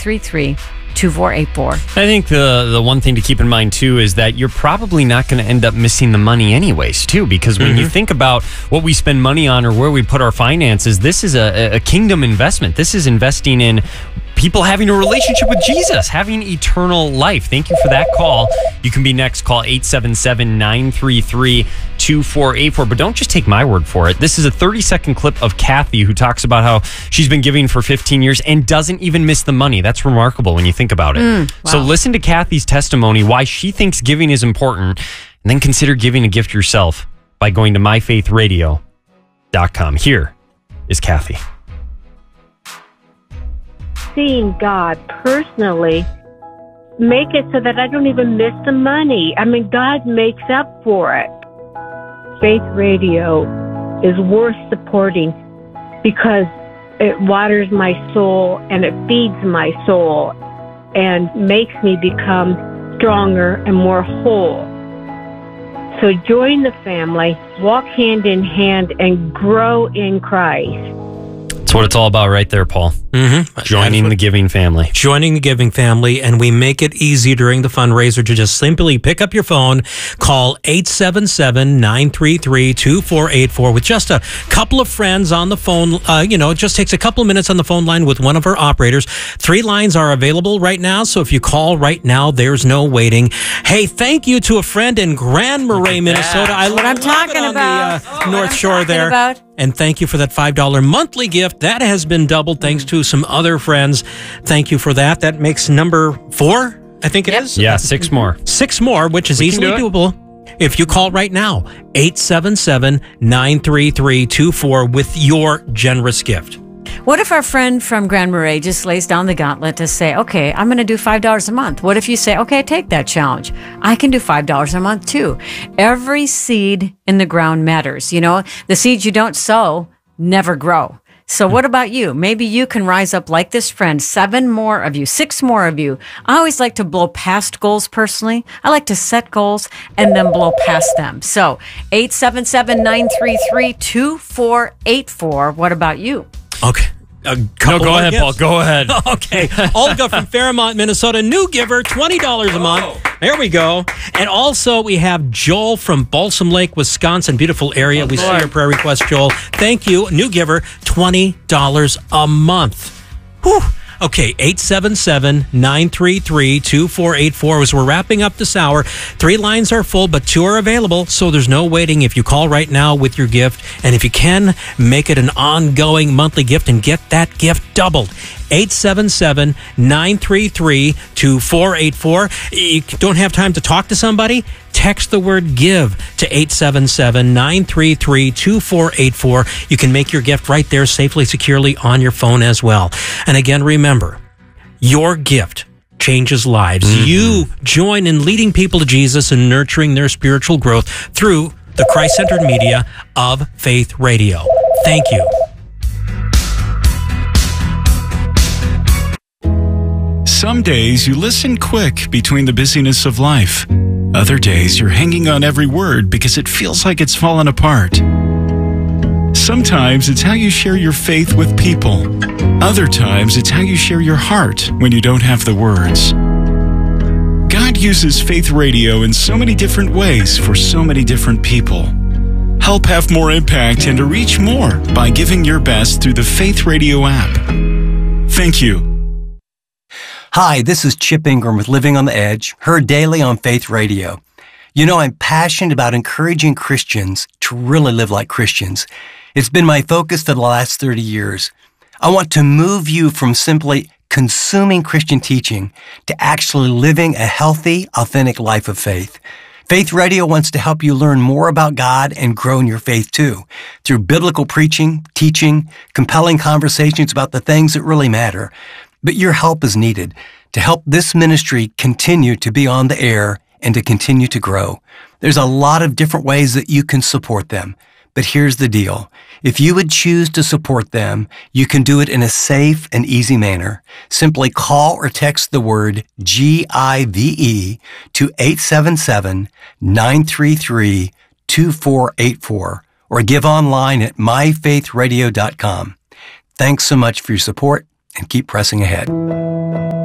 877-933-2484. I think the one thing to keep in mind, too, is that you're probably not going to end up missing the money anyways, too, because when you think about what we spend money on or where we put our finances, this is a kingdom investment. This is investing in people having a relationship with Jesus, having eternal life. Thank you for that call. You can be next. Call 877-933-2484. But don't just take my word for it. This is a 30-second clip of Kathy who talks about how she's been giving for 15 years and doesn't even miss the money. That's remarkable when you think about it. Wow. So listen to Kathy's testimony, why she thinks giving is important, and then consider giving a gift yourself by going to myfaithradio.com. Here is Kathy. Seeing God personally make it so that I don't even miss the money. I mean, God makes up for it. Faith Radio is worth supporting because it waters my soul and it feeds my soul and makes me become stronger and more whole. So join the family, walk hand in hand, and grow in Christ. That's what it's all about right there, Paul. Joining the giving family. Joining the giving family, and we make it easy during the fundraiser to just simply pick up your phone, call 877-933-2484 with just a couple of friends on the phone. It just takes a couple of minutes on the phone line with one of our operators. 3 lines are available right now, so if you call right now, there's no waiting. Hey, thank you to a friend in Grand Marais, Minnesota. That's what I'm talking about. North Shore there. And thank you for that $5 monthly gift. That has been doubled thanks to some other friends. Thank you for that. That makes number 4, I think it is. Yeah, 6 more. 6 more, which is easily doable. If you call right now, 877-933-24 with your generous gift. What if our friend from Grand Marais just lays down the gauntlet to say, okay, I'm going to do $5 a month? What if you say, okay, take that challenge. I can do $5 a month too. Every seed in the ground matters. The seeds you don't sow never grow. So what about you? Maybe you can rise up like this friend, 7 more of you, 6 more of you. I always like to blow past goals personally. I like to set goals and then blow past them. So 877-933-2484. What about you? Okay. Go ahead, Paul. Go ahead. Okay. Olga from Fairmont, Minnesota. New giver, $20 a month. There we go. And also we have Joel from Balsam Lake, Wisconsin. Beautiful area. We see your prayer request, Joel. Thank you. New giver, $20 a month. Whew. Okay, 877-933-2484. As we're wrapping up this hour, 3 lines are full, but 2 are available, so there's no waiting if you call right now with your gift. And if you can, make it an ongoing monthly gift and get that gift doubled. 877-933-2484. You don't have time to talk to somebody? Text the word GIVE to 877-933-2484. You can make your gift right there safely, securely on your phone as well. And again, remember, your gift changes lives. You join in leading people to Jesus and nurturing their spiritual growth through the Christ-centered media of Faith Radio. Thank you. Some days you listen quick between the busyness of life. Other days you're hanging on every word because it feels like it's fallen apart. Sometimes it's how you share your faith with people. Other times it's how you share your heart when you don't have the words. God uses Faith Radio in so many different ways for so many different people. Help have more impact and to reach more by giving your best through the Faith Radio app. Thank you. Hi, this is Chip Ingram with Living on the Edge, heard daily on Faith Radio. I'm passionate about encouraging Christians to really live like Christians. It's been my focus for the last 30 years. I want to move you from simply consuming Christian teaching to actually living a healthy, authentic life of faith. Faith Radio wants to help you learn more about God and grow in your faith too, through biblical preaching, teaching, compelling conversations about the things that really matter. But your help is needed to help this ministry continue to be on the air and to continue to grow. There's a lot of different ways that you can support them. But here's the deal. If you would choose to support them, you can do it in a safe and easy manner. Simply call or text the word GIVE to 877-933-2484 or give online at myfaithradio.com. Thanks so much for your support and keep pressing ahead.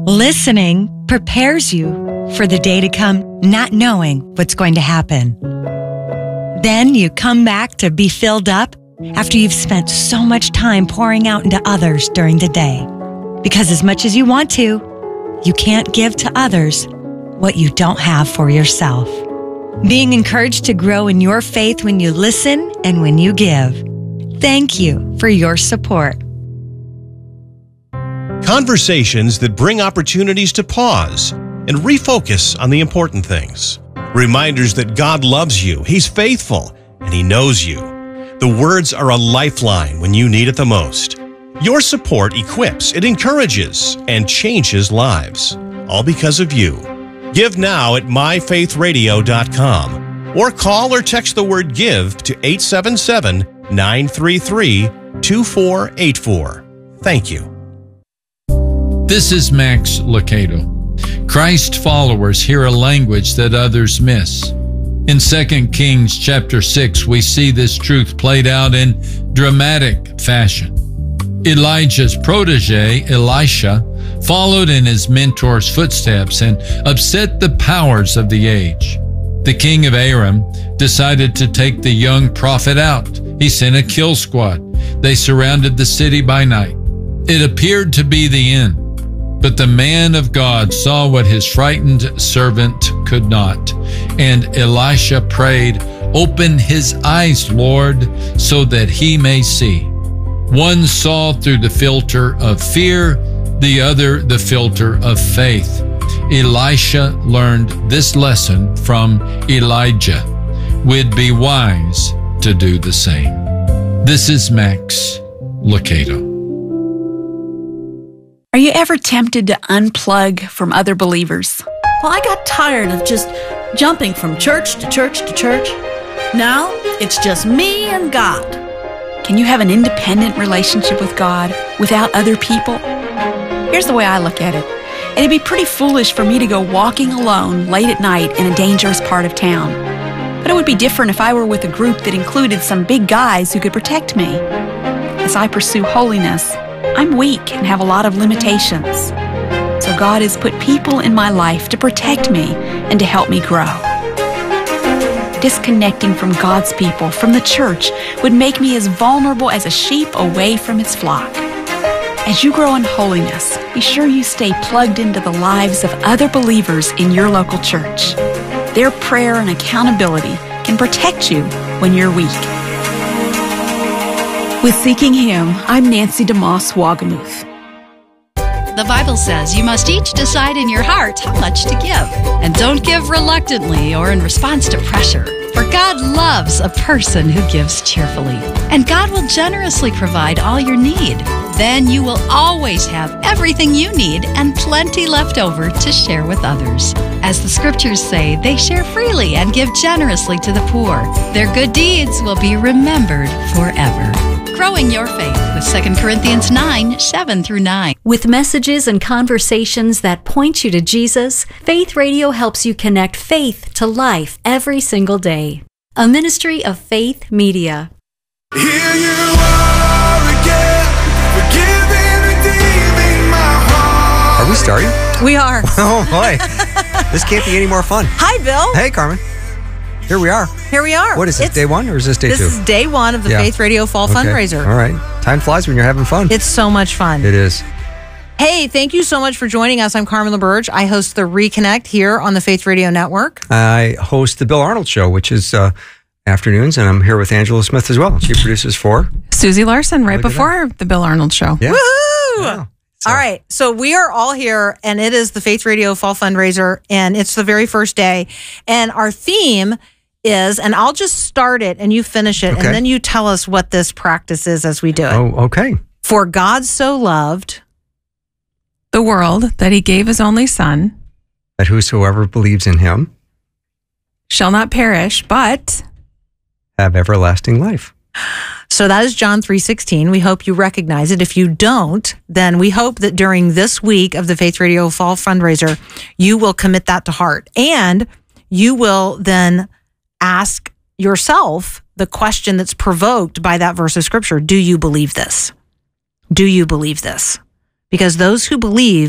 Listening prepares you for the day to come, not knowing what's going to happen. Then you come back to be filled up after you've spent so much time pouring out into others during the day. Because as much as you want to, you can't give to others what you don't have for yourself. Being encouraged to grow in your faith when you listen and when you give. Thank you for your support. Conversations that bring opportunities to pause and refocus on the important things. Reminders that God loves you, He's faithful, and He knows you. The words are a lifeline when you need it the most. Your support equips, it encourages, and changes lives. All because of you. Give now at myfaithradio.com or call or text the word GIVE to 877-933-2484. Thank you. This is Max Lucado. Christ followers hear a language that others miss. In 2 Kings chapter 6, we see this truth played out in dramatic fashion. Elijah's protege, Elisha, followed in his mentor's footsteps and upset the powers of the age. The king of Aram decided to take the young prophet out. He sent a kill squad. They surrounded the city by night. It appeared to be the end. But the man of God saw what his frightened servant could not. And Elisha prayed, "Open his eyes, Lord, so that he may see." One saw through the filter of fear, the other the filter of faith. Elisha learned this lesson from Elijah. We'd be wise to do the same. This is Max Lucado. Are you ever tempted to unplug from other believers? Well, I got tired of just jumping from church to church to church. Now, it's just me and God. Can you have an independent relationship with God without other people? Here's the way I look at it. It'd be pretty foolish for me to go walking alone late at night in a dangerous part of town. But it would be different if I were with a group that included some big guys who could protect me. As I pursue holiness, I'm weak and have a lot of limitations. So God has put people in my life to protect me and to help me grow. Disconnecting from God's people, from the church, would make me as vulnerable as a sheep away from its flock. As you grow in holiness, be sure you stay plugged into the lives of other believers in your local church. Their prayer and accountability can protect you when you're weak. With Seeking Him, I'm Nancy DeMoss Wagamuth. The Bible says you must each decide in your heart how much to give. And don't give reluctantly or in response to pressure. For God loves a person who gives cheerfully. And God will generously provide all your need. Then you will always have everything you need and plenty left over to share with others. As the scriptures say, they share freely and give generously to the poor. Their good deeds will be remembered forever. Growing your faith with 2 Corinthians 9:7-9. With messages and conversations that point you to Jesus, Faith Radio helps you connect faith to life every single day. A ministry of Faith Media. Here you are again, forgiving, redeeming my heart. Are we starting? We are. Oh boy, this can't be any more fun. Hi, Bill. Hey, Carmen. Here we are. Here we are. What is this, day one or is this day two? This is day one of the Faith Radio Fall Fundraiser. All right. Time flies when you're having fun. It's so much fun. It is. Hey, thank you so much for joining us. I'm Carmen LaBerge. I host the Reconnect here on the Faith Radio Network. I host the Bill Arnold Show, which is afternoons, and I'm here with Angela Smith as well. She produces for Susie Larson right before the Bill Arnold Show. Yeah. Woohoo! Yeah. All right. So we are all here, and it is the Faith Radio Fall Fundraiser, and it's the very first day. And our theme is, and I'll just start it and you finish it, and then you tell us what this practice is as we do it. Oh, okay. For God so loved the world that he gave his only son, that whosoever believes in him shall not perish, but have everlasting life. So that is John 3:16. We hope you recognize it. If you don't, then we hope that during this week of the Faith Radio Fall Fundraiser, you will commit that to heart. And you will then ask yourself the question that's provoked by that verse of scripture. Do you believe this? Do you believe this? Because those who believe